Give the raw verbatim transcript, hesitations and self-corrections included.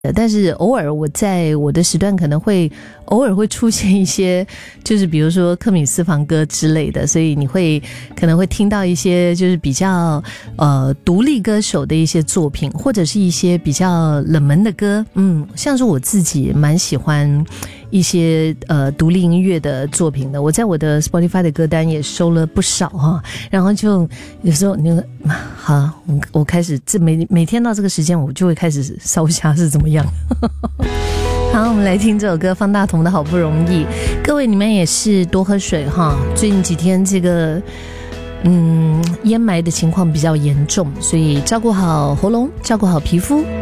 但是偶尔我在我的时段可能会偶尔会出现一些，就是比如说克敏私房歌之类的，所以你会可能会听到一些就是比较呃独立歌手的一些作品，或者是一些比较冷门的歌。嗯，像是我自己蛮喜欢一些呃独立音乐的作品的，我在我的 Spotify 的歌单也收了不少哈。然后就有时候那个好，我我开始这每每天到这个时间，我就会开始烧瞎是怎么样。好，我们来听这首歌，方大同的《好不容易》。各位你们也是多喝水哈，最近几天这个嗯烟霾的情况比较严重，所以照顾好喉咙，照顾好皮肤。